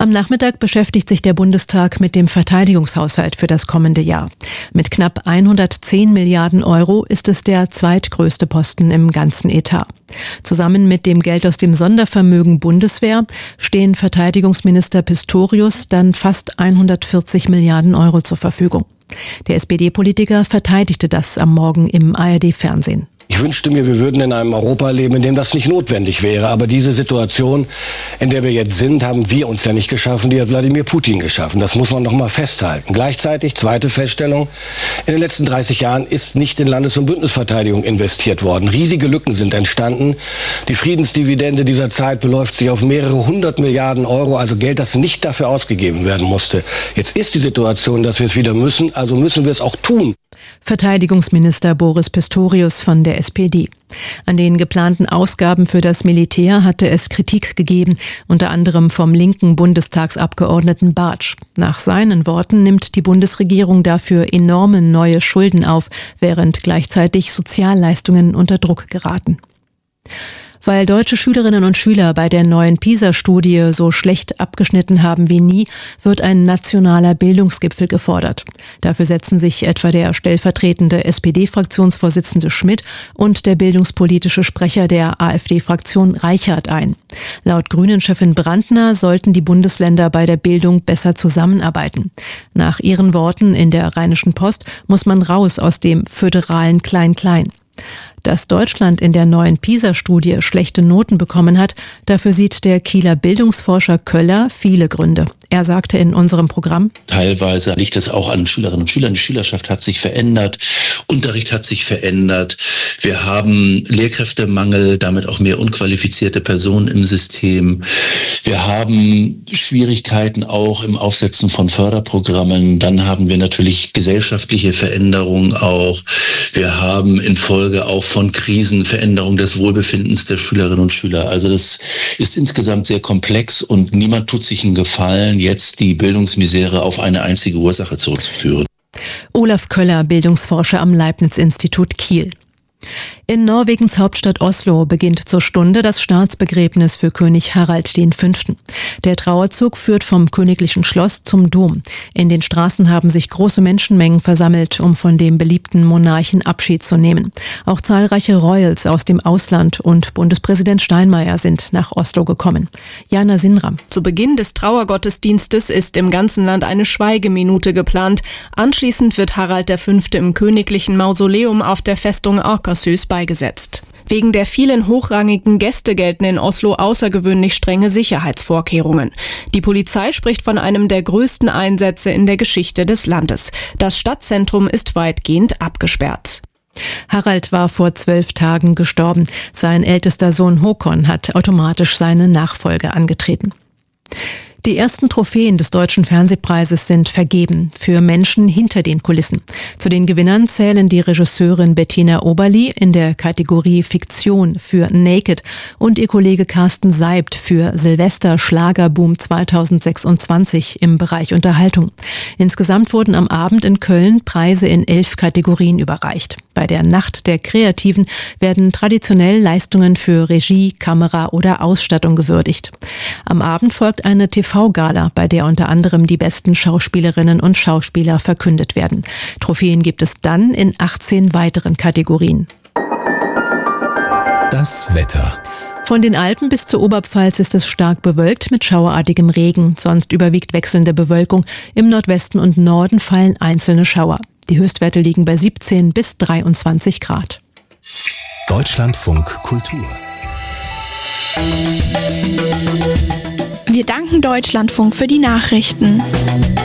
Am Nachmittag beschäftigt sich der Bundestag mit dem Verteidigungshaushalt für das kommende Jahr. Mit knapp 110 Milliarden Euro ist es der zweitgrößte Posten im ganzen Etat. Zusammen mit dem Geld aus dem Sondervermögen Bundeswehr stehen Verteidigungsminister Pistorius dann fast 140 Milliarden Euro zur Verfügung. Der SPD-Politiker verteidigte das am Morgen im ARD-Fernsehen. Ich wünschte mir, wir würden in einem Europa leben, in dem das nicht notwendig wäre. Aber diese Situation, in der wir jetzt sind, haben wir uns ja nicht geschaffen, die hat Wladimir Putin geschaffen. Das muss man noch mal festhalten. Gleichzeitig, zweite Feststellung, in den letzten 30 Jahren ist nicht in Landes- und Bündnisverteidigung investiert worden. Riesige Lücken sind entstanden. Die Friedensdividende dieser Zeit beläuft sich auf mehrere 100 Milliarden Euro, also Geld, das nicht dafür ausgegeben werden musste. Jetzt ist die Situation, dass wir es wieder müssen, also müssen wir es auch tun. Verteidigungsminister Boris Pistorius von der SPD. An den geplanten Ausgaben für das Militär hatte es Kritik gegeben, unter anderem vom linken Bundestagsabgeordneten Bartsch. Nach seinen Worten nimmt die Bundesregierung dafür enorme neue Schulden auf, während gleichzeitig Sozialleistungen unter Druck geraten. Weil deutsche Schülerinnen und Schüler bei der neuen PISA-Studie so schlecht abgeschnitten haben wie nie, wird ein nationaler Bildungsgipfel gefordert. Dafür setzen sich etwa der stellvertretende SPD-Fraktionsvorsitzende Schmidt und der bildungspolitische Sprecher der AfD-Fraktion Reichert ein. Laut Grünen-Chefin Brandner sollten die Bundesländer bei der Bildung besser zusammenarbeiten. Nach ihren Worten in der Rheinischen Post muss man raus aus dem föderalen Klein-Klein. Dass Deutschland in der neuen PISA-Studie schlechte Noten bekommen hat, dafür sieht der Kieler Bildungsforscher Köller viele Gründe. Er sagte in unserem Programm: Teilweise liegt es auch an Schülerinnen und Schülern. Die Schülerschaft hat sich verändert, Unterricht hat sich verändert. Wir haben Lehrkräftemangel, damit auch mehr unqualifizierte Personen im System. Wir haben Schwierigkeiten auch im Aufsetzen von Förderprogrammen. Dann haben wir natürlich gesellschaftliche Veränderungen auch. Wir haben infolge auch von Krisen Veränderung des Wohlbefindens der Schülerinnen und Schüler. Also das ist insgesamt sehr komplex und niemand tut sich einen Gefallen, jetzt die Bildungsmisere auf eine einzige Ursache zurückzuführen. Olaf Köller, Bildungsforscher am Leibniz-Institut Kiel. In Norwegens Hauptstadt Oslo beginnt zur Stunde das Staatsbegräbnis für König Harald V. Der Trauerzug führt vom königlichen Schloss zum Dom. In den Straßen haben sich große Menschenmengen versammelt, um von dem beliebten Monarchen Abschied zu nehmen. Auch zahlreiche Royals aus dem Ausland und Bundespräsident Steinmeier sind nach Oslo gekommen. Jana Sinram. Zu Beginn des Trauergottesdienstes ist im ganzen Land eine Schweigeminute geplant. Anschließend wird Harald V. im königlichen Mausoleum auf der Festung Akershus beigesetzt. Wegen der vielen hochrangigen Gäste gelten in Oslo außergewöhnlich strenge Sicherheitsvorkehrungen. Die Polizei spricht von einem der größten Einsätze in der Geschichte des Landes. Das Stadtzentrum ist weitgehend abgesperrt. Harald war vor 12 Tagen gestorben. Sein ältester Sohn Håkon hat automatisch seine Nachfolge angetreten. Die ersten Trophäen des Deutschen Fernsehpreises sind vergeben für Menschen hinter den Kulissen. Zu den Gewinnern zählen die Regisseurin Bettina Oberli in der Kategorie Fiktion für Naked und ihr Kollege Carsten Seibt für Silvester Schlagerboom 2026 im Bereich Unterhaltung. Insgesamt wurden am Abend in Köln Preise in 11 Kategorien überreicht. Bei der Nacht der Kreativen werden traditionell Leistungen für Regie, Kamera oder Ausstattung gewürdigt. Am Abend folgt eine TV-Gala, bei der unter anderem die besten Schauspielerinnen und Schauspieler verkündet werden. Trophäen gibt es dann in 18 weiteren Kategorien. Das Wetter. Von den Alpen bis zur Oberpfalz ist es stark bewölkt mit schauerartigem Regen. Sonst überwiegt wechselnde Bewölkung. Im Nordwesten und Norden fallen einzelne Schauer. Die Höchstwerte liegen bei 17 bis 23 Grad. Deutschlandfunk Kultur. Wir danken Deutschlandfunk für die Nachrichten.